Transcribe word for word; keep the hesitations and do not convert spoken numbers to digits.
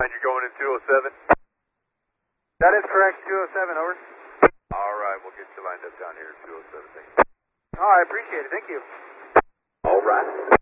you're going in two oh seven? That is correct, two oh seven, over. All right, we'll get you lined up down here at two oh seven. Thank you. Oh, I appreciate it. Thank you. All right.